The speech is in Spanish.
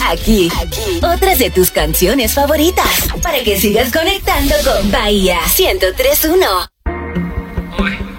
Aquí, otras de tus canciones favoritas. Para que sigas conectando con Bahía 103.1.